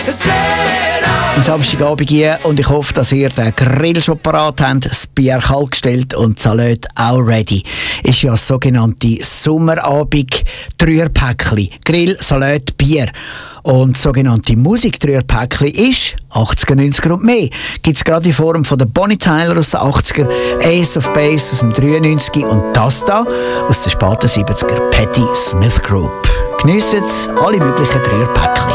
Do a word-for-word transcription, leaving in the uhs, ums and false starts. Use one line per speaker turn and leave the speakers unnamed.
Ein Samstagabend hier und ich hoffe, dass ihr den Grill schon parat habt, das Bier kalt gestellt und die Salate auch ready. Ist ja das sogenannte Sommerabend Dreierpäckchen. Grill, Salat, Bier. Und das sogenannte Musik-Dreierpäckchen ist achtziger, neunziger und mehr. Gibt es gerade in Form von der Bonnie Tyler aus den achtziger, Ace of Base aus dem dreiundneunziger und das da aus den späten siebziger, Patti Smith Group. Geniessen alle möglichen Dreierpäckchen.